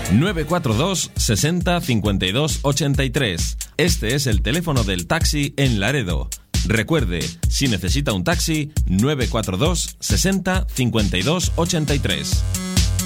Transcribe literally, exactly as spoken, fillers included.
nueve cuatro dos sesenta cincuenta y dos ochenta y tres. Este es el teléfono del taxi en Laredo. Recuerde, si necesita un taxi, nueve cuatro dos sesenta cincuenta y dos ochenta y tres.